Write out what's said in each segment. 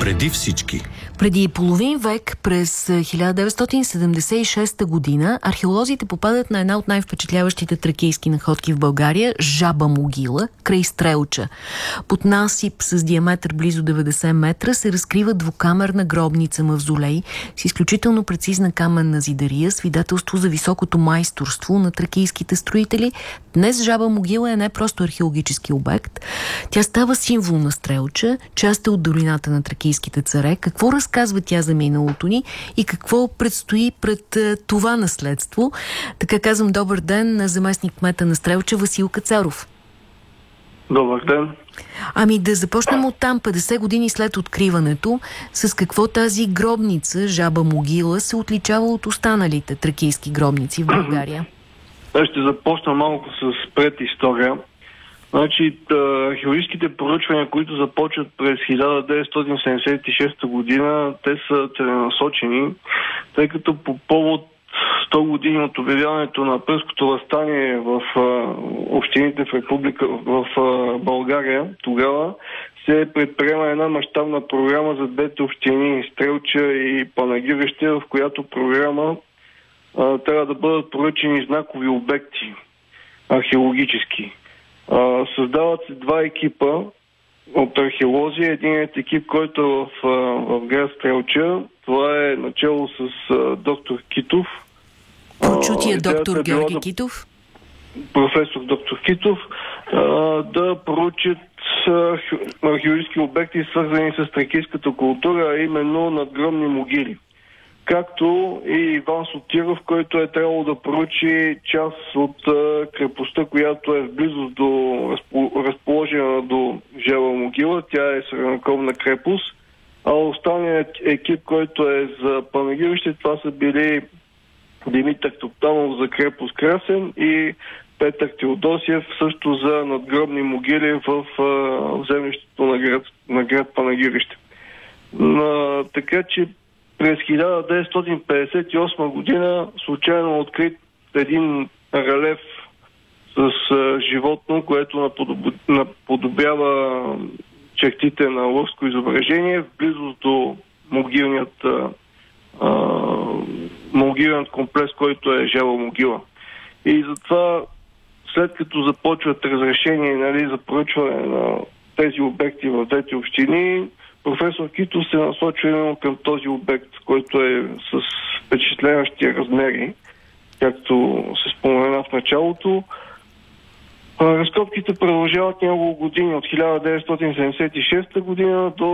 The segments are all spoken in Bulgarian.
Преди всички. Преди половин век, през 1976 година, археолозите попадат на една от най-впечатляващите тракийски находки в България – Жаба могила, край Стрелча. Под насип с диаметър близо 90 метра се разкрива двукамерна гробница-мавзолей с изключително прецизна каменна зидария, свидетелство за високото майсторство на тракийските строители. Днес Жаба могила е не просто археологически обект. Тя става символ на Стрелча, част е от долината на тракийските царе. Какво разказва тя за миналото ни и какво предстои пред това наследство? Така казвам добър ден на заместник-кмета на Стрелча Васил Кацаров. Добър ден. Ами да започнем от там, 50 години след откриването. С какво тази гробница, Жаба могила, се отличава от останалите тракийски гробници в България? Ще започна малко с предистория. Значи, археологическите проучвания, които започват през 1976 година, те са целенасочени, тъй като по повод 100 години от обявяването на Априлското въстание в общините в България, тогава се предприема една мащабна програма за двете общини Стрелча и Панагюрище, в която програма трябва да бъдат поръчени знакови обекти археологически. Създават се два екипа от археолози. Единият екип, който е в град Стрелча, това е начало с доктор Китов. Прочутия доктор Георги Китов? Професор доктор Китов, да поручат археологически обекти, свързани с тракийската култура, а именно надгробни могили. Както и Иван Сотиров, който е трябвало да поручи част от крепостта, която е в близост до разположена до Жаба могила. Тя е средновековна крепост. А останалият екип, който е за Панагюрище, това са били Димитър Топтанов за крепост Красен и Петър Теодосиев също за надгробни могили в землището на град Панагюрище. Така че през 1958 година случайно открит един релеф с животно, което наподобява чертите на лъвско изображение в близост до могилният комплекс, който е Жаба могила. И затова, след като започват разрешение за поръчване на тези обекти в двете общини, професор Китов се насочва именно към този обект, който е с впечатляващи размери, както се спомена в началото. Разкопките продължават няколко години, от 1976 година до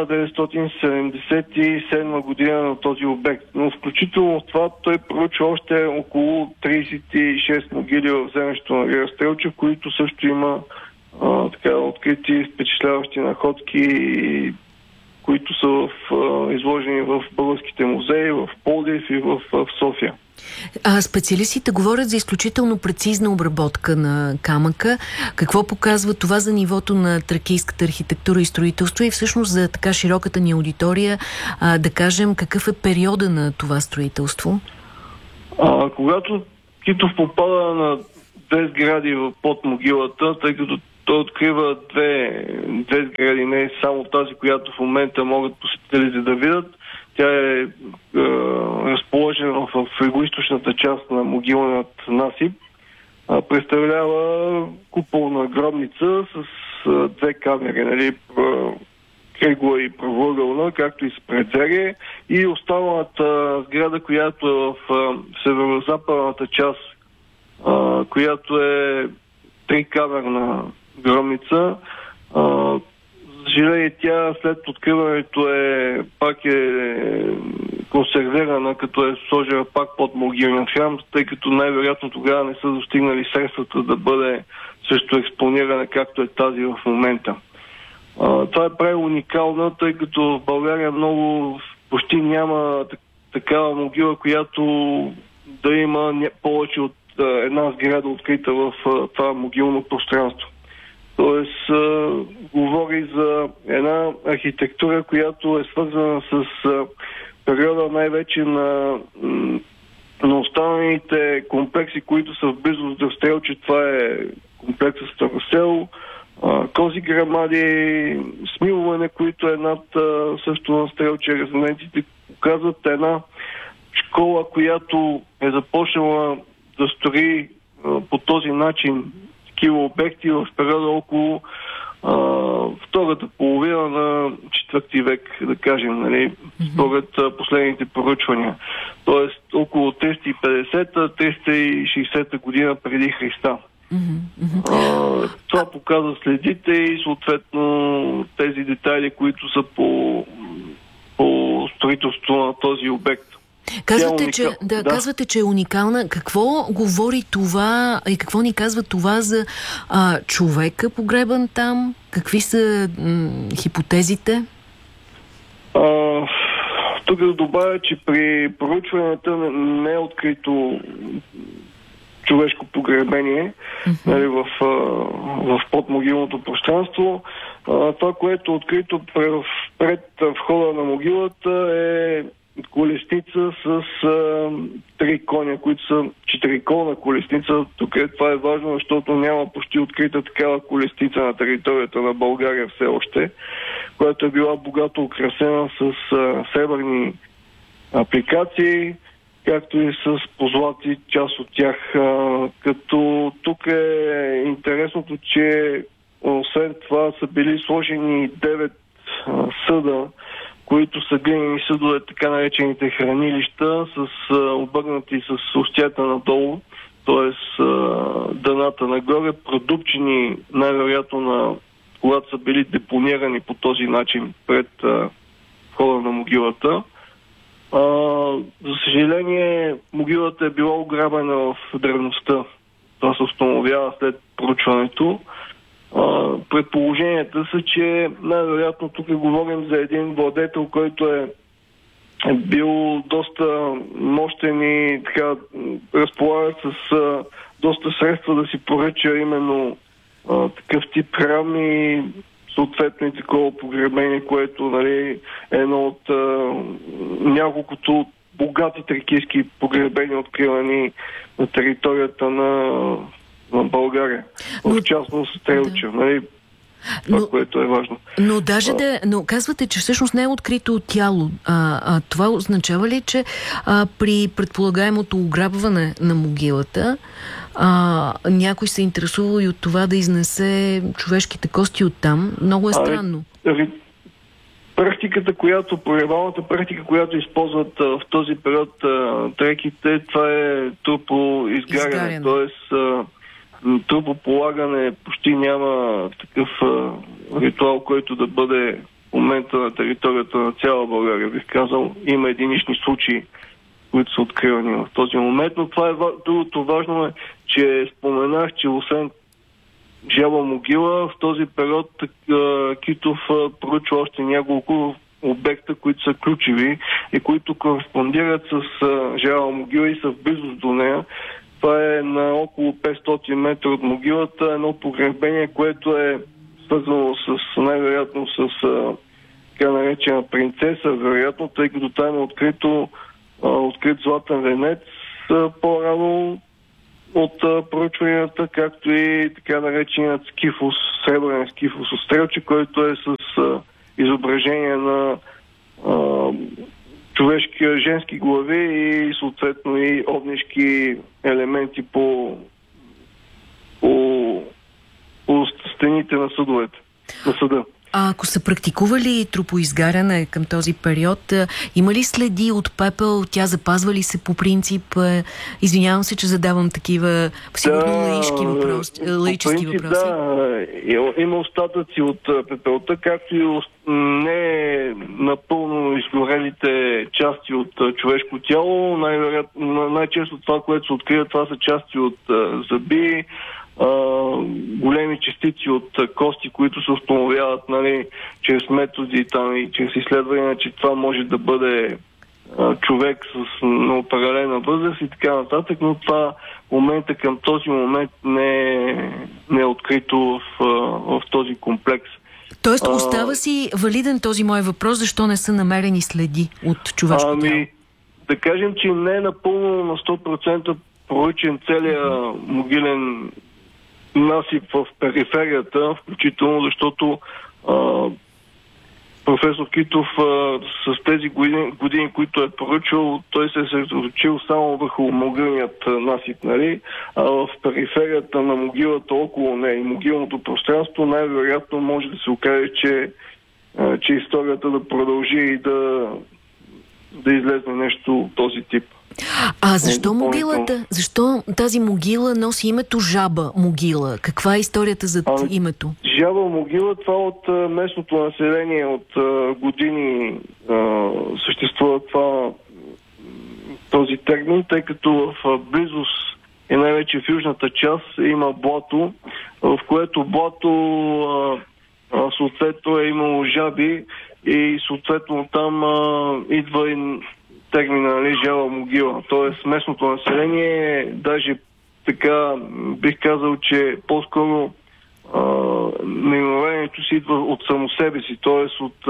1977 година на този обект. Но включително в това той проучва още около 36 могили в землището на град Стрелча, в които също има открити впечатляващи находки, които са изложени в българските музеи, в Пловдив и в София. Специалистите говорят за изключително прецизна обработка на камъка. Какво показва това за нивото на тракийската архитектура и строителство и всъщност за така широката ни аудитория, да кажем, какъв е периода на това строителство? Когато Китов попада на две сгради под могилата, тъй като той открива две сгради, не е само тази, която в момента могат посетителите да видят. Тя е разположена в югоизточната част на могилният насип. Представлява куполна гробница с две камери, кръгла и правоъгълна, както и с предзерие. И останалата сграда, която е в северо-западната част, която е трикамерна гробница. Жаление, тя след откриването пак е консервирана, като е сложена пак под могилният храм, тъй като най-вероятно тогава не са достигнали средствата да бъде също експонирана, както е тази в момента. Това е прави уникална, тъй като в България почти няма такава могила, която да има повече от една сграда открита в това могилно пространство. Тоест, говори за една архитектура, която е свързана с периода най-вече на останалите комплекси, които са в близост до Стрелча. Това е комплексът Старосел, кози грамади, смилване, които е над също на Стрелча. Резоненците показват една школа, която е започнала да строи по този начин такива обекти в периода около втората половина на четвърти век, да кажем, нали, според последните поръчвания. Тоест около 350-360 година преди Христа. Това показва следите и съответно тези детайли, които са по строителство на този обект. Казвате, че е уникална. Какво говори това и какво ни казва това за човека погребан там? Какви са хипотезите? Тук да добавя, че при проучването не е открито човешко погребение нали, в подмогилното пространство. Това, което е открито пред входа на могилата е колесница с 3 коня, които са 4-колна колесница. Тук това е важно, защото няма почти открита такава колесница на територията на България все още, която е била богато украсена с сребърни апликации, както и с позлати, част от тях. Като тук е интересното, че освен това са били сложени 9 съда, които са глинени съдове, така наречените хранилища, обърнати с устята надолу, т.е. дъната нагоре, продупчени най-вероятно когато са били депонирани по този начин пред входа на могилата. За съжаление, могилата е била ограбена в древността. Това се установява след проучването. Предположенията са, че най-вероятно тук говорим за един владетел, който е бил доста мощен и така разполага с доста средства да си поръча именно такъв тип храм и съответно и такова погребение, което нали, е едно от няколкото богати тракийски погребения, откривани на територията на България. В частност Стрелча, нали? Това, което е важно. Но казвате, че всъщност не е открито тяло. Това означава ли, че при предполагаемото ограбване на могилата някой се интересувал и от това да изнесе човешките кости оттам? Много е странно. Практиката, погребалната практика, която използват в този период треките, това е трупоизгаряне. Тоест трупополагане почти няма такъв ритуал, който да бъде в момента на територията на цяла България. Бих казал, има единични случаи, които са откривани в този момент, но това другото важно е, че споменах, че освен Жаба могила, в този период Китов проучва още няколко обекта, които са ключови и които кореспондират с Жаба могила и са в близост до нея. Това е на около 500 метра от могилата, едно погребение, което е свързано най-вероятно с така наречена принцеса, вероятно, тъй като там е открит златен венец по-рано от проучванията, както и така нареченият скифос, сребърен скифос от Стрелча, който е с изображение на човешки, женски глави и съответно и огнешки елементи по стените на съдовете, на съда. А ако са практикували трупоизгаряне към този период, има ли следи от пепел? Тя запазва ли се по принцип? Извинявам се, че задавам такива сигурно лаически въпроси. Да, има остатъци от пепелта, както и не напълно изгорелите части от човешко тяло. Най-често това, което се открива, това са части от зъби, големи частици от кости, които се установяват нали, чрез методи там, и чрез изследвания, че това може да бъде човек с неопределена възраст и така нататък, но това в момента към този момент не е открито в този комплекс. Тоест остава си валиден този мой въпрос, защо не са намерени следи от човешко тяло? Да кажем, че не е напълно на 100% проучен целият могилен насип в периферията, включително защото професор Китов с тези години, които е поръчал, той се е съсредоточил само върху могилният насип, нали? А в периферията на могилата около нея и могилното пространство най-вероятно може да се окаже, че историята да продължи и да излезе нещо от този тип. А защо могилата? Защо тази могила носи името Жаба могила? Каква е историята за името? Жаба могила, това от местното население от години съществува този термин, тъй като в близост и най-вече в южната част има блато, в което блато съответно е имало жаби и съответно там идва и термина, нали, Жаба могила. Тоест местното население, даже така бих казал, че по-скоро наименованието си идва от само себе си, т.е. от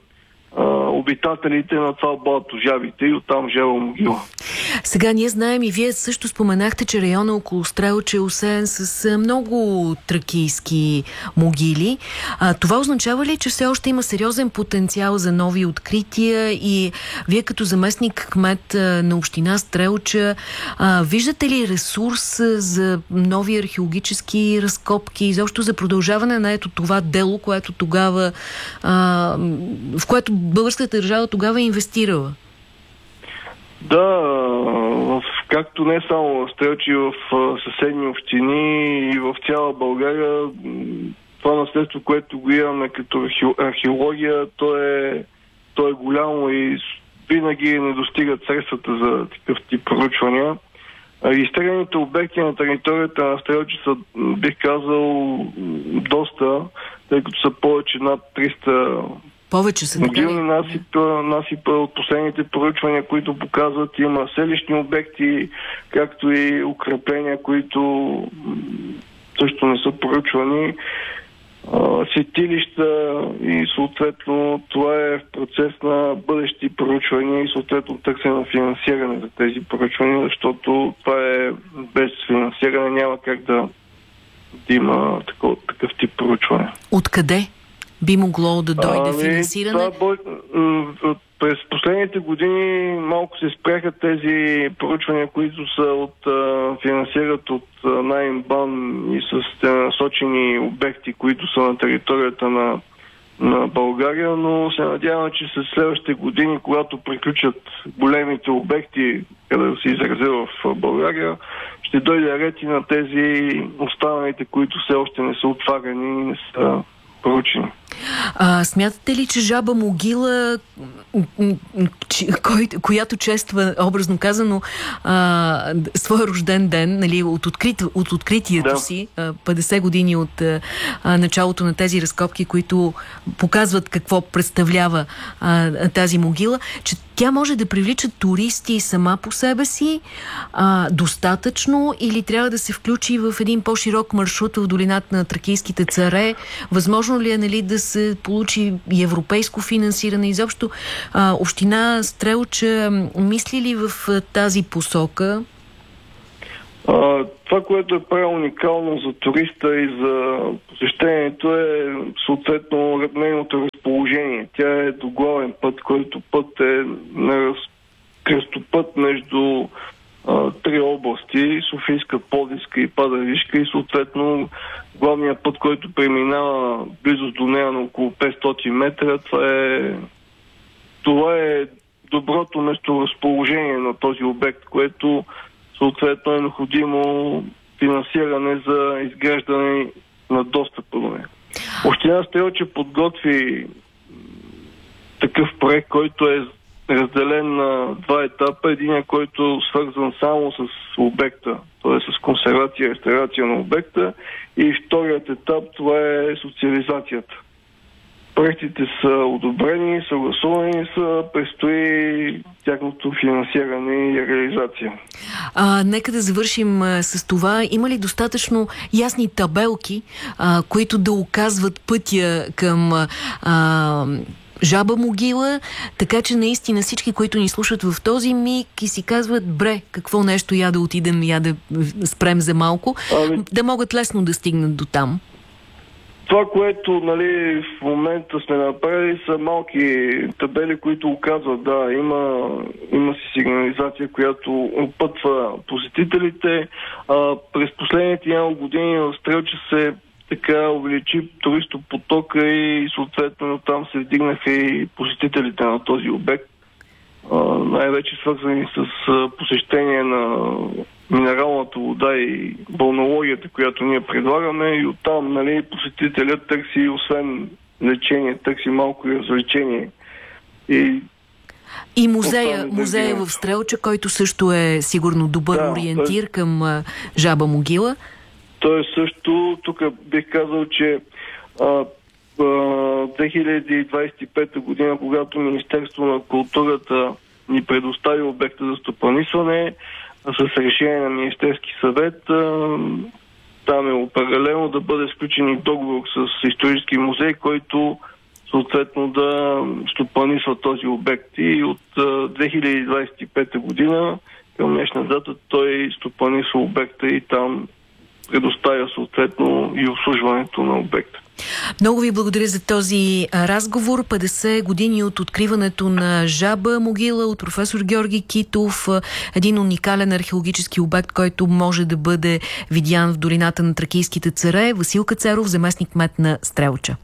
обитателите на това блато, жабите, и оттам Жаба могила. Сега ние знаем и вие също споменахте, че района около Стрелча е осеян с много тракийски могили. Това означава ли, че все още има сериозен потенциал за нови открития и вие като заместник кмет на община Стрелча виждате ли ресурс за нови археологически разкопки, изобщо за продължаване на ето това дело, което тогава в което българската държава тогава е инвестирала? Да, както не само в Стрелча, в съседни общини и в цяла България, това наследство, което го имаме като археология, то е голямо и винаги не достигат средствата за такъв тип проучвания. Регистрираните обекти на територията на Стрелча са, бих казал, доста, тъй като са повече над 300 повече са могилни насипа от последните проучвания, които показват, има селищни обекти, както и укрепления, които също не са проучвани, светилища и съответно това е в процес на бъдещи проучвания и съответно търсене на финансиране за тези проучвания, защото това е без финансиране няма как да има такъв тип проучване. Откъде би могло да дойде финансиране? През последните години малко се спряха тези проучвания, които са финансират от НАИМБАН и с насочени обекти, които са на територията на България, но се надявам, че след следващите години, когато приключат големите обекти, където се изразя в България, ще дойде ред и на тези останалите, които все още не са отварени и не са проучени. Смятате ли, че Жаба могила, която чества, образно казано, своя рожден ден, нали, от откритието си, 50 години от началото на тези разкопки, които показват какво представлява тази могила, че тя може да привлича туристи сама по себе си достатъчно или трябва да се включи в един по-широк маршрут в долината на Тракийските царе? Възможно ли е, нали, да се получи и европейско финансиране? Изобщо община Стрелча мисли ли в тази посока? Това, което е право уникално за туриста и за посещението е съответно нейното разположение. Тя е до главен път, който път е на кръстопът между три области, Софийска, Пловдивска и Пазарджишка, и съответно главният път, който преминава близост до нея на около 500 метра, това е доброто месторазположение на този обект, което съответно е необходимо финансиране за изграждане на достъпа до нея. Община Стрелча подготви такъв проект, който е разделен на два етапа. Единият, който е свързан само с обекта, т.е. с консервация и реставрация на обекта, и вторият етап, това е социализацията. Проектите са одобрени, съгласувани са, предстои тяхното финансиране и реализация. Нека да завършим с това. Има ли достатъчно ясни табелки, които да указват пътя към Жаба могила, така че наистина всички, които ни слушат в този миг и си казват, бре, какво нещо, я да отидем, я да спрем за малко, да могат лесно да стигнат до там. Това, което в момента сме направили, са малки табели, които оказват, да, има си сигнализация, която опътва посетителите. През последните няколко години в Стрелча се така увеличи туристопотока и съответно там се вдигнаха и посетителите на този обект. Най-вече свързани с посещение на минералната вода и балнеологията, която ние предлагаме, и оттам посетителят търси, освен лечение, търси малко и развлечение. И музея в Стрелча, който също е сигурно добър ориентир към Жаба могила. Той също, тук бих казал, че 2025 година, когато Министерство на културата ни предостави обекта за стопанисване, с решение на Министерски съвет, там е определено да бъде сключен договор с исторически музей, който съответно да стопанисва този обект. И от 2025 година към днешна дата той стопанисва обекта и там предоставя съответно и обслужването на обекта. Много ви благодаря за този разговор. 50 години от откриването на Жаба могила от професор Георги Китов. Един уникален археологически обект, който може да бъде видян в долината на Тракийските царе. Васил Кацаров, заместник-кмет на Стрелча.